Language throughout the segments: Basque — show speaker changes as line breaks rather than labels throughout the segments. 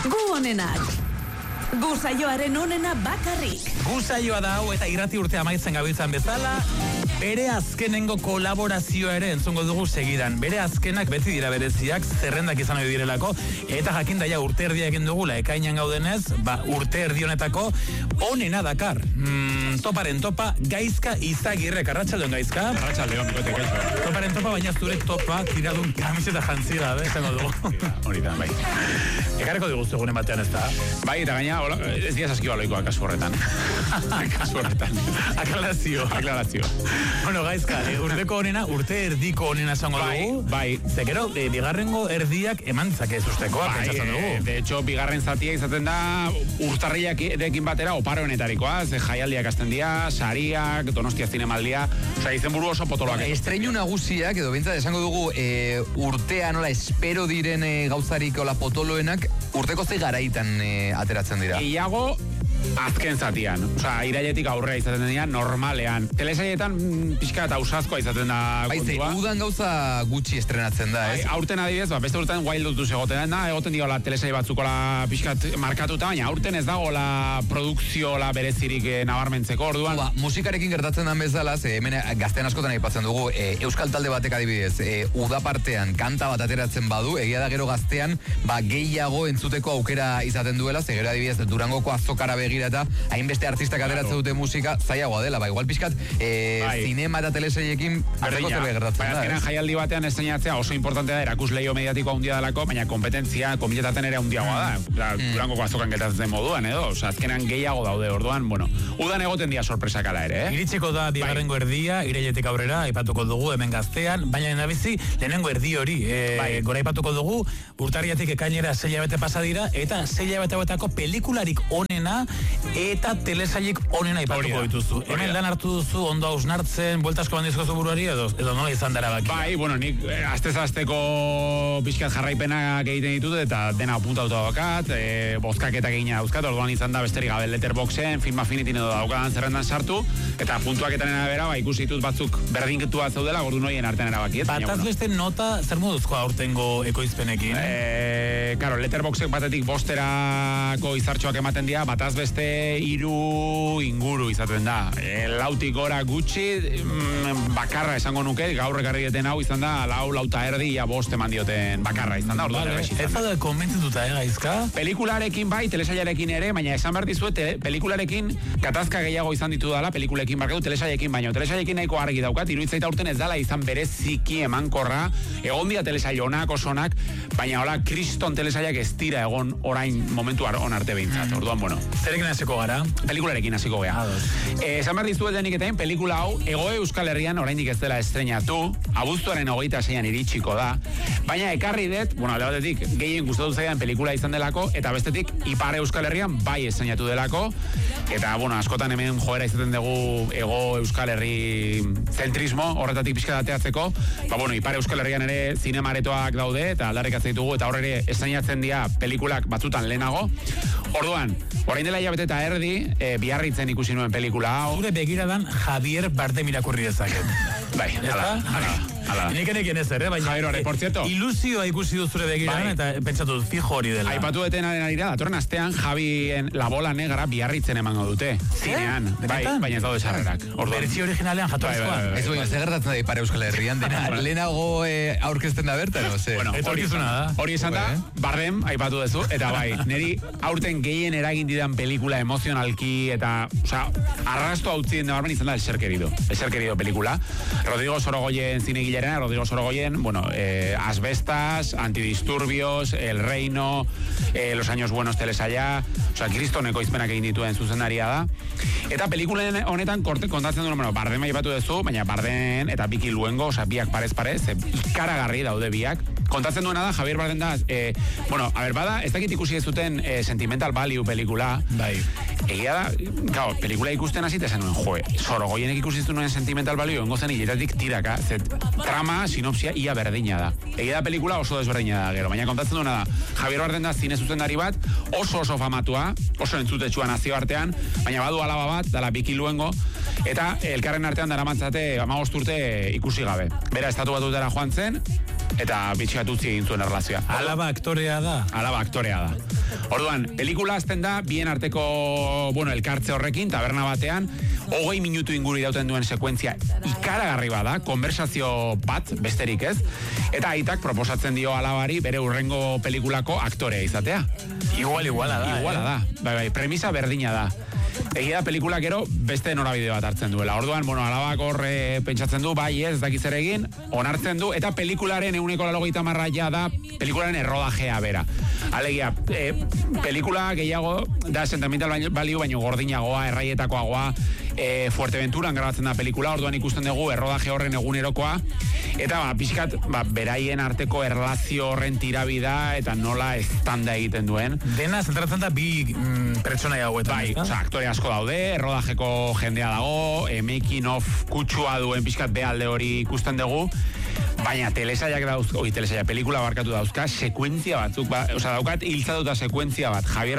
Gu onenak. Gu saioaren onena bakarrik.
Gu saioa da hau eta irrati urte amaitzen gabiltzan bezala, bere azkenengo kolaborazioa ere entzungo dugu segidan. Bere azkenak beti dira bereziak, zerrendak izan ohi direlako, eta jakinda ja urte erdia egin dugula ekainan gaudenez, urte erdi honetako onena dakar. Toparen topa, Gaizka Izagirrek. Arratsaldeon, Gaizka.
Arratsaldeon, bikotek ez.
Toparen topa, baina zure topa tiradun kamiseta jantzira, esango dugu.
Hori da, bai.
Ekarreko diguzu egunen batean ez da?
Bai, eta gaina, ez diaz askibaloikoa kasu horretan. Kasu horretan.
Aklarazio. Bueno, Gaizka, urteko onena, urte erdiko onena esango dugu.
Bai.
Zekero, bigarrengo erdiak eman zake ez ustekoa, pentsatzen dugu.
De hecho, bigarren zatia izaten da urtarriarekin batera oparo honetarikoa, jaialdiak hasten dira, sariak, Donostia zinemaldia, izenburu oso potoloak.
Estreinu nagusiak, edo bintzat esango dugu, urtean, espero diren gauzarik ola potoloenak, urteko ze garaitan ateratzen dira.
Iago, azken zatian. Irailetik aurrea izaten dira, normalean. Telesaietan pixka eta ausazkoa izaten da kontua.
Udan gauza gutxi estrenatzen da, ez?
Aurten adibidez, beste urtean Wild Lotus egoten da, egoten dira telesai batzukola pixkat markatuta, baina aurten ez dago produkzio berezirik nabarmentzeko, orduan.
Musikarekin gertatzen den bezala, hemen gaztean askotan aipatzen dugu, euskal talde batek adibidez, uda partean kanta bat ateratzen badu, egia da gero gaztean, gehiago entzuteko aukera izaten duela, gero adibidez Durangoko azokara begira eta hainbeste artistak ateratzen dute musika zailagoa dela, igual pixkat zinema eta telesaiekin arteko zerbait gertatzen da.
Azkenan jaialdi batean estrenatzea oso importantea da, erakusleio mediatikoa handia delako, baina kompetentzia, komiletaten ere handiagoa da. Durangoko azokan gertatzen moduan, edo? Azkenan gehiago daude, orduan, udan egoten dira sorpresak ala ere,
Iritsiko da bigarrengo erdia, irailetik aurrera, aipatuko dugu hemen gaztean, baina nabizi, lehenengo erdi hori, gora aipatuko dugu, urtarriatik ekainera 6 hilabete pasa dira, eta 6 hilabete hauetako pelikularik onena, eta telesailik onena aipatuko dituzu. Hemen lan hartu duzu, ondo hausnartzen, bueltasko bandizko buruari edo nola izan dara baki?
Bai, nik astez-asteko pixkat jarraipenak egiten ditut, eta dena apuntauta bakat, bozkaketak egina dauzkat, orduan izan da besterik gabe Letterboxen, Film Affinityn edo daukadan zerrendan sartu, eta puntuaketan erabera, ikusi ditut batzuk berdinketua zaudela, gordu noien artean erabakiet.
Bataz beste nota, zer moduzkoa aurtengo ekoizpenekin?
Karo, Letterboxek batetik bosterako izartxoak ematen dira, bataz beste 3 inguru izaten da. Lautik gora gutxi, bakarra esango nuke, gaur ekarri deten hau izan da, lauta erdi, ja 5 eman dioten bakarra izan da.
Ez da konbentzituta, Gaizka?
Pelikularekin bai, telesailarekin ere, baina esan behar dizuet, pelikularekin katazka gehiago izan ditu dala, pelikulekin barkatu telesailekin, baina telesailekin nahiko argi daukat, iruitzaita urten ez dala izan bereziki emankorra, egon dia telesail onak osonak, baina hola, kriston telesailak ez dira egon orain momentu on arte behintzat, orduan,
Zerekin hasiko gara?
Pelikularekin hasiko gea. Esan behar dizuet denik eta pelikula hau, Hego Euskal Herrian oraindik ez dela estreinatu, abuztuaren 26an iritsiko da, baina ekarri dut, alde batetik, gehien gustatu zaidan pelikula izan delako, eta bestetik, Ipar Euskal Herrian bai estreinatu delako, eta, askotan hemen joera izaten dugu Hego Euskal Herri zentrismo, horretatik pixka dateatzeko, Ipar Euskal Herrian ere zinemaretoak daude, eta aldarrikatzen ditugu, eta horre estreinatzen dira pelikulak batzutan lehenago. Orduan, orain dela hilabete eta erdi, Biarritzen ikusi nuen pelikula hau.
Zure begiradan Javier Bardem irakurri dezaket.
Bai, ala.
Nik enekin ez baina
Javier, por cierto,
ilusioa ikusi du zure begiradan, eta pentsatu fijo hori dela.
Aipatu detenaren arira, datorren astean Javien La Bola Negra Biarritzen emango dute. Zinean. Baina ez daude sarrerak.
Beretzi originalean jatorrizkoa.
Ez baina, ze gertatzen da Ipar Euskal Herrian, dena lehenago aurkezten da bertan,
hori esan da, Bardem, aipatu duzu, eta bai, niri aurten gehien eragin didan pelikula emozionalki, eta, arrasto hau ziren da barben izan da El Ser Querido pelikula. Rodrigo Sorogoyen zinegilerena, Rodrigo Sorogoyen, Asbestas, Antidisturbios, El Reino, Los Años Buenos telesailia, kriston ekoizpenak egin dituen zuzendaria da. Eta pelikulen honetan kontatzen duen, Bardem aipatu duzu, baina Bardem eta Biki Luengo, biak parez, ikaragarri daude biak. Kontatzen duena da, Javier Bardem da, bada, ez dakit ikusi ez zuten Sentimental Value pelikula.
Bai.
Egia da, pelikula ikusten hasita zen nuen, Sorogoyenek ikusi zuen Sentimental Value, ongo zen hiletatik tiraka, trama, sinopsia, ia berdina da. Egia da pelikula oso desberdina da, gero, baina kontatzen duena da, Javier Bardem da zine zuzendari bat, oso famatua, oso entzutetsuan nazio artean, baina badu alaba bat, dala Biki Luengo, eta elkarren artean daramatzate 15 urte ikusi gabe. Bera, estatu batutara joan zen, eta bitxikat utzi egin zuen erlazioa.
Alaba aktorea da.
Alaba aktorea da. Orduan, pelikula azten da, bien arteko, elkartze horrekin, taberna batean, 20 minutu inguru irauten duen sekuentzia ikaragarri bada, konversazio bat, besterik ez, eta aitak proposatzen dio alabari bere urrengo pelikulako aktorea izatea.
Iguala da.
Iguala da. Bai, premisa berdina da. Egia da pelikula gero beste norabide bat hartzen duela. Orduan, alabak horre pentsatzen du, bai ez dakiz ere egin, onartzen du, eta pelikularen 180 ja da pelikularen errodajea bera. Alegia, pelikula gehiago da sentimental balio baino gordinagoa, erraietakoagoa, Fuerteventuran grabatzen da pelikula, orduan ikusten dugu errodaje horren egunerokoa, eta pixkat, beraien arteko erlazio horren tirabida, eta nola estanda egiten duen.
Dena zentratzen da bi pertsonaia hauetan.
Bai, aktore asko daude, errodajeko jendea dago, making of kutsua duen pixkat behalde hori ikusten dugu, baina telesaiak pelikula barkatu dauzka, sekuentzia batzuk, daukat hiltzatuta sekuentzia bat, Javier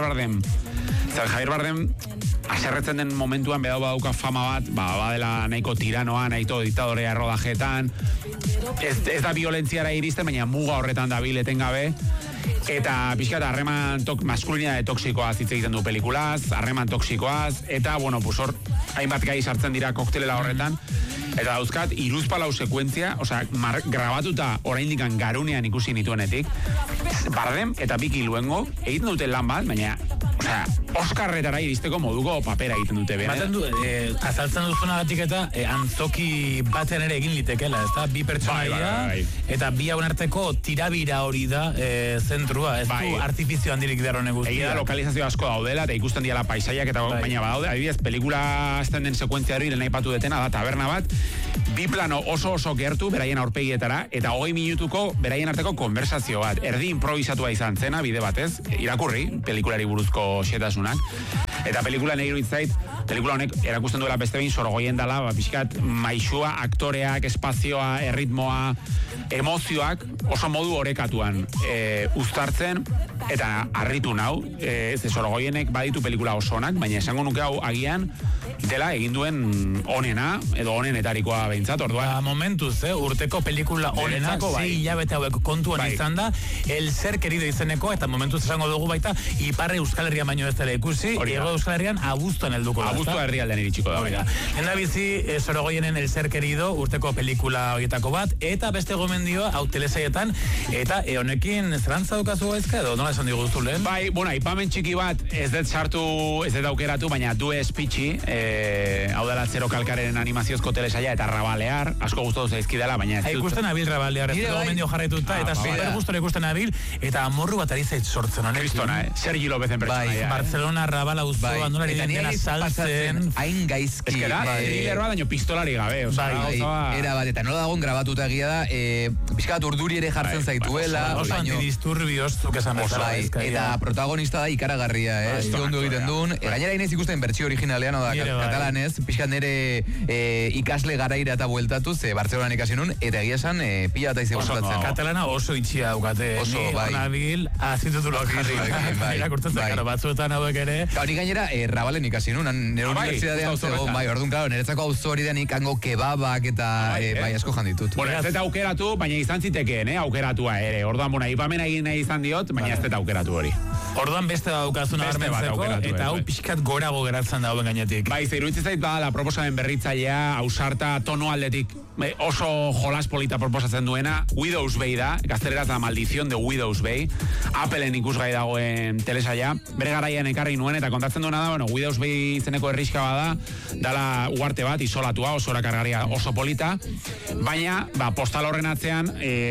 Bardem aserretzen den momentuan bedau badauka fama bat, badela nahiko tiranoa, nahiko diktadorea errodajetan, ez da violentziara iristen, baina muga horretan da bileten gabe, eta pixka eta harreman maskulinidade toksikoaz hitz egiten du pelikulaz, harreman toksikoaz, eta, hor, hainbat gai sartzen dira koktelela horretan, eta dauzkat, iruzpalau sekuentzia, grabatuta oraindikan garunean ikusi nituenetik, Bardem eta Biki Luengo egiten dute lan bat, baina, Oskarretara iristeko moduko papera egiten dute bera.
Baten du, azaltzen duzunagatik eta antzoki baten ere egin litekela, ez da? Bi pertsonaia, eta bi hauen arteko tirabira hori da zentrua, ez du artifizio handirik daron eguztia.
Egia da lokalizazio asko daudela, eta ikusten diala paisaiak, eta baina badaude, adibidez, pelikula azten den sekuentzia hori lehen aipatu detena, da taberna bat, bi plano oso gertu, beraien aurpegietara, eta 20 minutuko beraien arteko konversazio bat, erdi improvisatua izan zena, bide batez, irakurri, pelikulari buruzko xetasunak, eta pelikula nahi iruditzait, pelikula honek erakusten duela beste behin sorogoien dela, pixkat maixua, aktoreak, espazioa, erritmoa, emozioak oso modu orekatuan uztartzen, eta harritu nau, sorogoienek baditu pelikula oso onak, baina esango nuke hau agian dela egin duen onena, edo onenetarikoa behintzat, orduan.
Momentuz, urteko pelikula onena, 6 hilabete hauek kontuan izan da, El Ser Querido izeneko, eta momentuz esango dugu baita, Iparre Euskal Herrian baino ez dela ikusi, Ego Euskal Herrian abuztuan helduko da.
Abuztua herrialdean iritsiko da.
Lenda bizi, Sorogoienen El Ser Querido, urteko pelikula horietako bat, eta beste gomendioa, hau telesaietan, eta honekin zerantza dukazu gaizka edo, nola esan diguztu lehen?
Bai, aipamen txiki bat, ez dut aukeratu, baina Du Espitxi, hau dela Zero Kalkaren animaziozko telesaia, eta Rabalear, asko gustatu zaizkidala, baina ez dut.
Ikusten abil Rabalear, ez dut gomendio jarraituta, eta super gustora ikusten abil, eta amorru bat ari zait sortzen honekin.
Kristona, Sergi Lopezen pertsonaia.
Barcelona, Rabala uzoa, nola ari dena saltzen.
Hain gaizki.
Eskera, thrillerroa daño pistolari gabe.
Era bat, eta nola dagoen grabatuta egia da, pixkat urduri ere jartzen zaituela.
Oso antidisturbios, zuk esan bezala.
Eta protagonista da ikaragarria, ondo egiten duen. Gainera inez ikusten bertsio originalean, oda katalanez, pixkat nire ikasle garaira eta bueltatuz, Bartzelonan ikasi nun, eta egia esan, pila eta ize gustatzen.
Katalana oso itxia daukate.
Oso, bai.
Nabil, azitutuloak jarri. Irakurtzen zakaro, batzuetan hauek ere.
Hori gainera, Rabalen ikasi nun, nire universidadean zegoen, bai, orduan, klaro, niretzako auzo hori den ikango kebabak eta, bai, asko janditut.
Bueno, ez eta aukeratu, baina izan zitekeen, aukeratua ere. Orduan, ipamen egin nahi izan diot, baina ez eta aukeratu hori.
Orduan beste daukazuna armentzeko, eta hau pixkat gorago geratzen da hauen gainetik.
Bai, iruditzen zait badala proposamen berritzailea, ausarta, tono aldetik oso jolas polita proposatzen duena, Widow's Bay da, gaztereraz da Maldición de Widow's Bay, Appleen ikusgai dagoen telesaia, bere garaian ekarri nuen, eta kontatzen duena da, Widow's Bay izeneko herriska bada, dala uarte bat, isolatua, oso erakargaria oso polita, baina, postal horren atzean,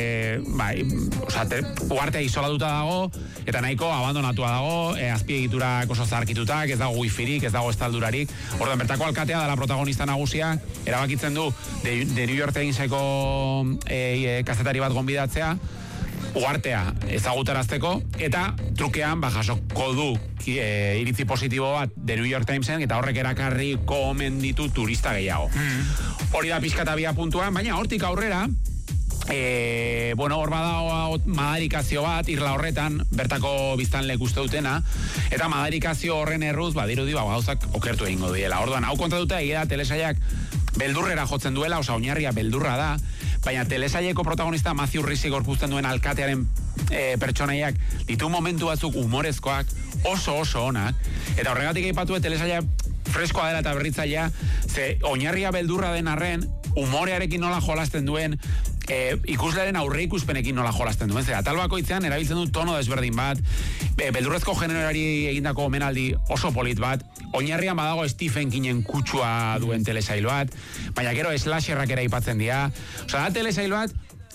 uartea isolatuta dago, eta nahiko abandonatua dago, azpiegiturak oso zarkitutak, ez dago wifirik, ez dago estaldurarik, orduan bertako alkatea dela protagonista nagusia, erabakitzen du, de New York Timeseko kazetari bat gonbidatzea, uartea ezagutarazteko, eta trukean jasoko du iritzi positibo bat de New York Timesen, eta horrek erakarriko omen ditu turista gehiago. Hori da pixka eta bia puntuan, baina hortik aurrera, hor badago madarikazio bat, irla horretan, bertako biztanleek uste dutena, eta madarikazio horren erruz, dirudi, gauzak okertu egingo diela. Orduan, hau kontatuta, egia da telesaiak beldurrera jotzen duela, oinarria beldurra da, baina telesaileko protagonista Matthew Rhys gorpuzten duen alkatearen pertsonaiak ditu momentu batzuk humorezkoak, oso onak, eta horregatik aipatu telesaila freskoa dela eta berritzailea, ze oinarria beldurra den arren, humorearekin nola jolasten duen, ikuslearen aurre ikuspenekin nola jolasten duen. Ze atal bakoitzean erabiltzen du tono desberdin bat, beldurrezko generoari egindako omenaldi oso polit bat, oinarrian badago Stephen Kingen kutsua duen telesail bat, baina gero slasherrak ere aipatzen dira. Osa, da telesail bat,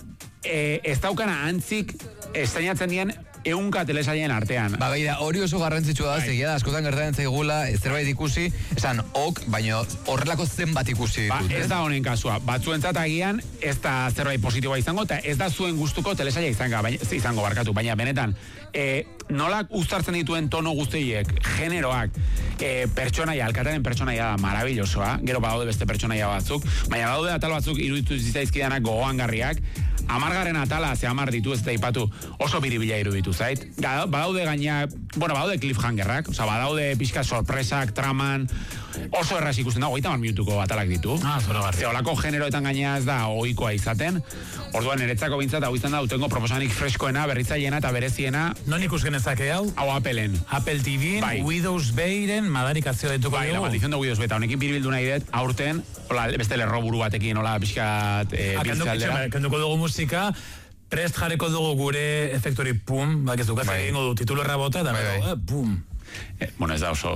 ez daukana antzik estreinatzen dien ehunka telesailen artean.
Ba, beira, hori oso garrantzitsua da, zegia da, askotan gertatzen zaigula, zerbait ikusi, esan, baina horrelako zenbat ikusi ditut.
Ez da honen kasua. Batzuentzat agian, ez da zerbait positiboa izango, eta ez da zuen gustuko telesaila izango barkatu, baina benetan, nolak uztartzen dituen tono guztiek, generoak, pertsonaia, alkataren pertsonaia da marabillosoa, gero badaude beste pertsonaia batzuk, baina badaude atal batzuk iruditu zitzaizkidanak gogoangarriak, 10. atala, ze 10 ditu ez da ipatu, oso biribila iruditu zait. Badaude gaina, badaude cliffhangerrak, badaude pixka sorpresak, traman, oso erraz ikusten da, 30 minutuko atalak ditu. Ze olako generoetan gaina ez da ohikoa izaten. Orduan, niretzako bintzat, hau izan da, utengo proposanik freskoena, berritzaileena eta bereziena.
Non ikusken ezake hau?
Hau Appleen.
Apple TV, Widow's Bayren, madarikazio dituko dugu.
La maldición de Widow's Bay, eta honekin biribildu nahi dut, aurten, beste lerroburu batekin, hola, pixkat biltzaldera.
Kenduko dugu musika, prest jareko dugu gure efektori pum, bakizu, egingo du titulu errabota, eta pum.
Bueno, ez da oso...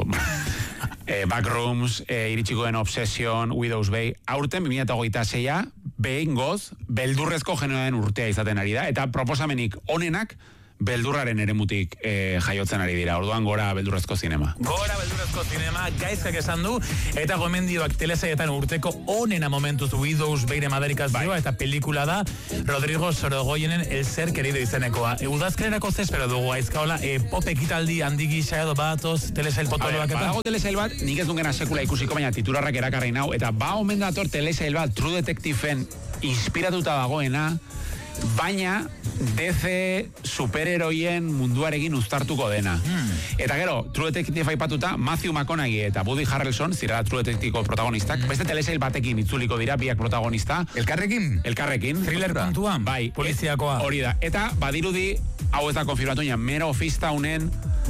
Backrooms, iritsiko den Obsession, Widow's Bay, aurten 2026a, behin goz, beldurrezko generoaren urtea izaten ari da, eta proposamenik onenak, beldurraren eremutik jaiotzen ari dira. Orduan gora beldurrezko zinema.
Gora beldurrezko zinema, gaizkak esan du, eta gomendioak telesaietan urteko onena momentuz Widow's Bayre madarikazioa, eta pelikula da Rodrigo Sorogoyenen El Ser Querido izenekoa. Udazkenerako zespero dugu aizkaola, pop ekitaldi handi gisa edo batoz telesail potoloak eta?
Badago telesail bat, nik ez dungena sekula ikusiko, baina titularrak erakarri nau, eta ba omen dator telesail bat True Detectiveen inspiratuta dagoena, baina DC superheroien munduarekin uztartuko dena. Eta gero, True Detective aipatuta, Matthew McConaughey eta Woody Harrelson, zira True Detectiveko protagonistak, beste telesail batekin itzuliko dira biak protagonista.
Elkarrekin?
Elkarrekin.
Thriller puntuan?
Bai.
Poliziakoa.
Hori da. Eta badirudi, hau ez da konfirmatu, Mero Fistaunen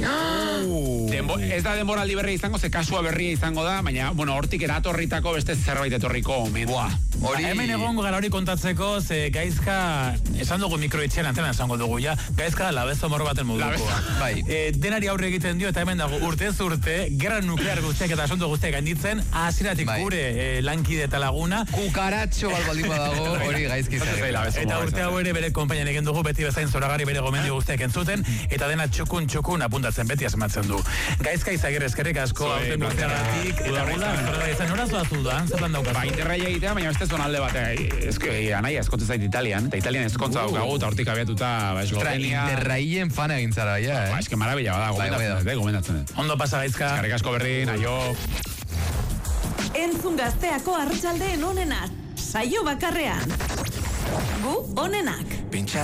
ez da denboraldi berria izango, ze kasua berria izango da, baina, hortik eratorritako beste zerbait etorriko omen.
Hemen egongo gara hori kontatzeko, ze gaizka, esan dugu mikroetxean antena esango dugu, gaizka labezo morro baten modukoa. Denari aurre egiten dio, eta hemen dago urtez urte, gerra nuklear guztiak eta asunto guztiak gainditzen, hasieratik gure lankide eta laguna.
Kukaratxo baldin badago, hori gaizki zari.
Eta urte hau ere bere konpainan egin dugu, beti bezain zoragarri bere gomendio guztiak entzuten, eta dena txukun apuntatzen beti asmatzen du. Gaizka Izagirre, eskerrik asko, aurten urteagatik, eta gula, izan horazu azu da, zertan daukazu?
Interraia egitea, baina beste zonalde bat, anaia eskotzen zait Italian, eta Italian eskontza daukagu, eta hortik abiatuta Eslovenia.
Interraien fan egintzara,
Ez que marabila bada, gomendatzen dut.
Ondo pasa Gaizka.
Eskerrik asko berri, naio.
Entzun Gazteako arratsaldeen onenak, saio bakarrean. Gu onenak.